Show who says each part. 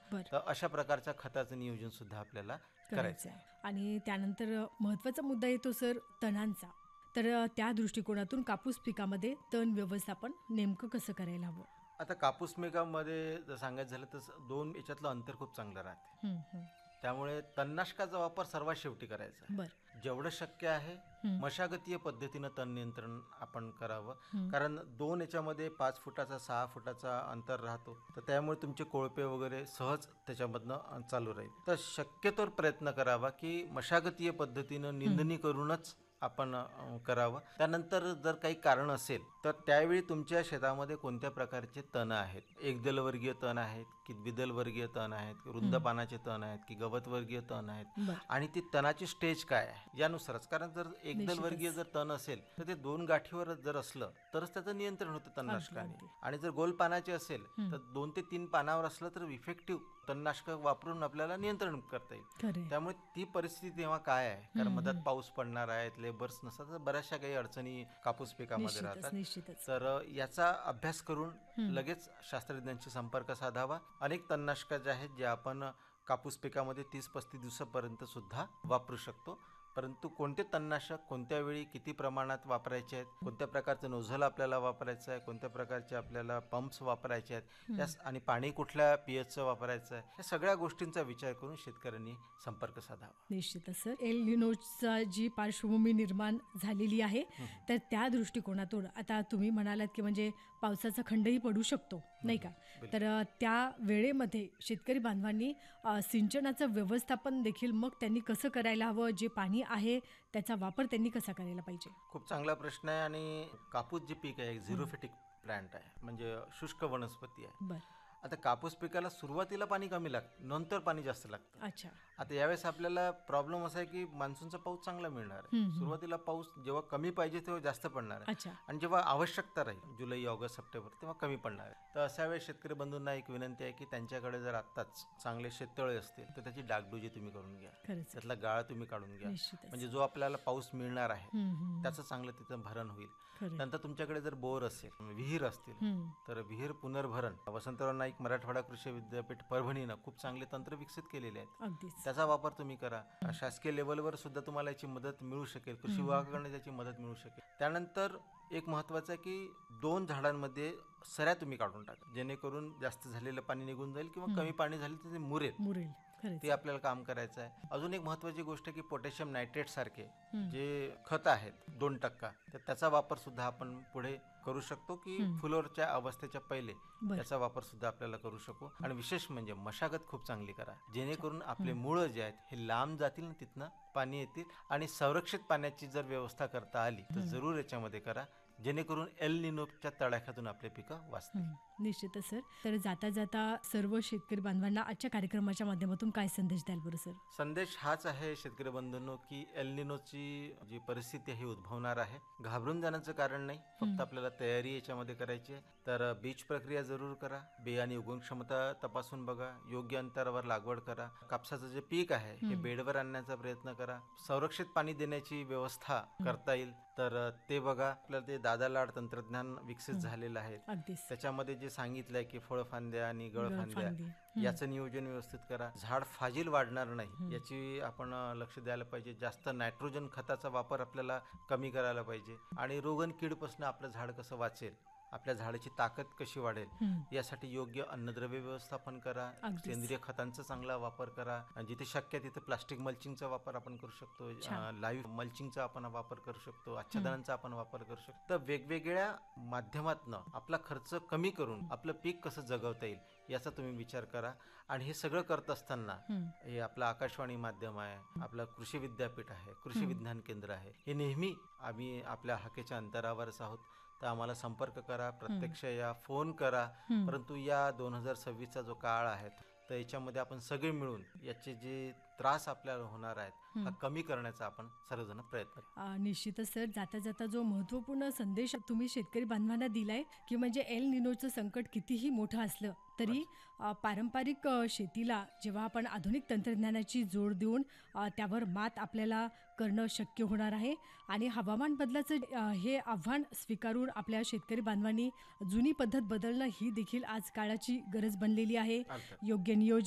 Speaker 1: बरं.
Speaker 2: तर अशा प्रकारच्या खताचं नियोजन सुद्धा आपल्याला करायचं आहे.
Speaker 1: आणि त्यानंतर महत्त्वाचा मुद्दा येतो सर तणांचा. तर त्या दृष्टिकोनातून कापूस पिकामध्ये तण व्यवस्थापन नेमकं कसं करायला हवं?
Speaker 2: आता कापूस पिकामध्ये जर सांगायचं झालं तर दोन याच्यातलं अंतर खूप चांगलं राहते. त्यामुळे तणनाशकाचा वापर सर्वात शेवटी करायचा आहे.
Speaker 1: बरं.
Speaker 2: जेवढं शक्य आहे मशागतीय पद्धतीनं तण नियंत्रण आपण करावं. कारण दोन याच्यामध्ये 5 फुटाचा 6 फुटाचा अंतर राहतो, तर त्यामुळे तुमचे कोळपे वगैरे सहज त्याच्यामधनं चालू राहील. तर शक्यतोवर प्रयत्न करावा की मशागतीय पद्धतीनं निंदणी करूनच आपण करावं. त्यानंतर जर काही कारण असेल तर त्यावेळी तुमच्या शेतामध्ये कोणत्या प्रकारचे तण आहेत, एकदलवर्गीय तण आहेत की द्विदलवर्गीय तण आहेत, रुंद पानाचे तण आहेत की गवतवर्गीय तण आहेत, आणि ती तणाची स्टेज काय आहे यानुसारच. कारण जर एकदलवर्गीय जर तण असेल तर ते 2 गाठीवर जर असलं तरच त्याचं नियंत्रण होतं तणनाशकाने. आणि जर गोल पानाचे असेल तर 2 ते 3 पानावर असलं तर इफेक्टिव्ह तणनाशक वापरून आपल्याला नियंत्रण करता येईल. त्यामुळे ती परिस्थिती तेव्हा काय आहे, कारण मधात पाऊस पडणार आहे, लेबर्स नसतात, तर बऱ्याचशा काही अडचणी कापूस पिकामध्ये राहतात. तर याचा अभ्यास करून लगेच शास्त्रज्ञांशी संपर्क साधावा. अनेक तणनाशकं जे आहेत जे आपण कापूस पिकामध्ये 30-35 दिवसापर्यंत सुद्धा वापरू शकतो. परंतु कोणते तणनाशक कोणत्या वेळी किती प्रमाणात वापरायचे आहेत, कोणत्या प्रकारचं नोझल आपल्याला वापरायचं आहे, कोणत्या प्रकारचे आपल्याला पंप्स वापरायचे आहेत, आणि पाणी कुठल्या पीएचचं वापरायचं आहे, या सगळ्या गोष्टींचा विचार करून शेतकऱ्यांनी संपर्क साधावा.
Speaker 1: निश्चितच सर. एल निनोचा जी पार्श्वभूमी निर्माण झालेली आहे तर त्या दृष्टिकोनातून आता तुम्ही म्हणालात की म्हणजे पावसाचा खंडही पडू शकतो नाही का, तर त्या वेळेमध्ये शेतकरी बांधवांनी सिंचनाचं व्यवस्थापन देखील मग त्यांनी कसं करायला हवं, जे पाणी आहे त्याचा वापर त्यांनी कसा करायला पाहिजे?
Speaker 2: खूप चांगला प्रश्न आहे. आणि कापूस जे पीक आहे झिरोफिटिक प्लांट आहे, म्हणजे शुष्क वनस्पती आहे.
Speaker 1: बरं.
Speaker 2: आता कापूस पिकाला सुरुवातीला पाणी कमी लागतं, नंतर पाणी जास्त लागतं.
Speaker 1: अच्छा.
Speaker 2: आता यावेळेस आपल्याला प्रॉब्लेम असा आहे की मान्सूनचा पाऊस चांगला मिळणार आहे. सुरुवातीला पाऊस जेव्हा कमी पाहिजे तेव्हा जास्त पडणार आहे, आणि जेव्हा आवश्यकता राहील जुलै, ऑगस्ट, सप्टेंबर तेव्हा कमी पडणार आहे. तर अशा वेळेस शेतकरी बंधूंना एक विनंती आहे की त्यांच्याकडे जर आत्ताच चांगले शेततळे असतील तर त्याची डागडुजी तुम्ही करून घ्या, त्यातला गाळा तुम्ही काढून घ्या, म्हणजे जो आपल्याला पाऊस मिळणार आहे त्याचं चांगलं तिथं भरण होईल. नंतर तुमच्याकडे जर बोर असेल, विहीर असतील, तर विहीर पुनर्भरण वसंतराव नाईक मराठवाडा कृषी विद्यापीठ परभणीनं खूप चांगले तंत्र विकसित केलेले आहेत. त्याचा वापर तुम्ही करा. शासकीय लेवलवर सुद्धा तुम्हाला याची मदत मिळू शकेल, कृषी विभागाकडून त्याची मदत मिळू शकेल. त्यानंतर एक महत्वाचं आहे की 2 झाडांमध्ये सऱ्या तुम्ही काढून टाका, जेणेकरून जास्त झालेलं पाणी निघून जाईल किंवा कमी पाणी झाले तर ते मुरेल. ते आपल्याला काम करायचं आहे. अजून एक महत्वाची गोष्ट की पोटॅशियम नायट्रेट सारखे जे खत आहेत 2%, तर त्याचा वापर सुद्धा आपण पुढे करू शकतो की फुलोरच्या अवस्थेच्या पहिले त्याचा वापर सुद्धा आपल्याला करू शकू. आणि विशेष म्हणजे मशागत खूप चांगली करा, जेणेकरून आपले मुळं जे आहेत हे लांब जातील आणि तिथनं पाणी येतील. आणि संरक्षित पाण्याची जर व्यवस्था करता आली तर जरूर याच्यामध्ये करा, जेणेकरून एल निनोच्या तडाख्यातून आपले पिकं वाचतील.
Speaker 1: निश्चितच सर. तर जाता जाता सर्व शेतकरी बांधवांना आजच्या कार्यक्रमाच्या माध्यमातून काय संदेश द्याल बरं सर?
Speaker 2: संदेश हाच आहे शेतकरी बंधूंनो की एल निनोची जी परिस्थिती आहे उद्भवणार आहे. घाबरून जाण्याचं कारण नाही, फक्त आपल्याला तयारी याच्यामध्ये करायची आहे. तर बीज प्रक्रिया जरूर करा, बियाणे उगवण क्षमता तपासून बघा, योग्य अंतरावर लागवड करा, कापसाचं जे पीक आहे हे बेडवर आणण्याचा प्रयत्न करा, संरक्षित पाणी देण्याची व्यवस्था करता येईल तर ते बघा. आपल्याला ते दादा लाड तंत्रज्ञान विकसित झालेलं आहे, त्याच्यामध्ये जे सांगितलंय की फळफांद्या आणि गळफांद्या याचं नियोजन व्यवस्थित करा. झाड फाजील वाढणार नाही याची आपण लक्ष द्यायला पाहिजे. जास्त नायट्रोजन खताचा वापर आपल्याला कमी करायला पाहिजे. आणि रोगन कीडपासून आपलं झाड कसं वाचेल, आपल्या झाडाची ताकद कशी वाढेल यासाठी योग्य अन्नद्रव्य व्यवस्थापन करा, सेंद्रिय खतांचा चांगला वापर करा, जिथे शक्य तिथे प्लास्टिक मल्चिंगचा वापर आपण करू शकतो, लाईव्ह मल्चिंगचा आपण वापर करू शकतो, आच्छादनांचा आपण वापर करू शकतो. तर वेगवेगळ्या माध्यमातनं आपला खर्च कमी करून आपलं पीक कसं जगवता येईल याचा तुम्ही विचार करा. आणि हे सगळं करत असताना हे आपलं आकाशवाणी माध्यम आहे, आपलं कृषी विद्यापीठ आहे, कृषी विज्ञान केंद्र आहे, हे नेहमी आम्ही आपल्या हाकेच्या अंतरावरच आहोत. तर आम्हाला संपर्क करा, प्रत्यक्ष या, फोन करा. परंतु या 2026चा जो काळ आहे तर याच्यामध्ये आपण सगळे मिळून याचे जे त्रास आपल्याला होणार आहेत हा कमी करण्याचा आपण सर्वजण प्रयत्न करू.
Speaker 1: निश्चितच सर. जाता जाता जो महत्त्वपूर्ण संदेश तुम्ही शेतकरी बांधवांना दिलाय की म्हणजे एल निनोचं संकट कितीही मोठं असलं तरी पारंपरिक शेतीला जेव्हा आपण आधुनिक तंत्रज्ञानाची जोड देऊन त्यावर मात आपल्याला करणं शक्य होणार आहे. आणि हवामान बदलाचं हे आव्हान स्वीकारून आपल्या शेतकरी बांधवांनी जुनी पद्धत बदलणं ही देखील आज काळाची गरज बनलेली आहे. योग्य नियोजन